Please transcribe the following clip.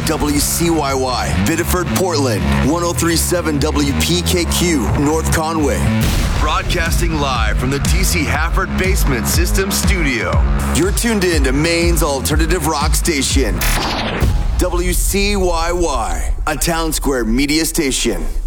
WCYY, Biddeford, Portland, 1037 WPKQ, North Conway. Broadcasting live from the DC Hafford Basement System Studio. You're tuned in to Maine's alternative rock station, WCYY, a Town Square media station.